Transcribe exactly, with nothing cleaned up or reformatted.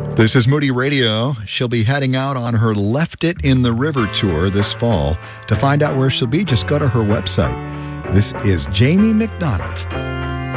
This is Moody Radio. She'll be heading out on her Left It in the River tour this fall. To find out where she'll be, just go to her website. This is Jamie McDonald.